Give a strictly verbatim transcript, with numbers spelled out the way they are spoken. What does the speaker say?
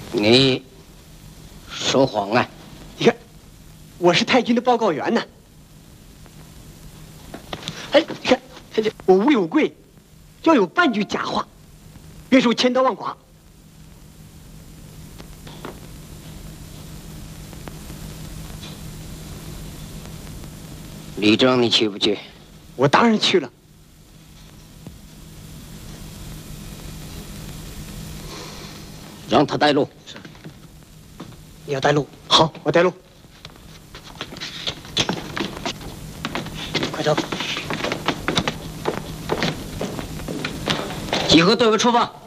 你说谎啊！ 你看，我是太君的报告员呢。哎，你看，这这我吴有贵，要有半句假话，别受千刀万剐。 李庄，你去不去？ 我当然去了。 让他带路。 是。你要带路？好，我带路。快走！ 集合队伍出发。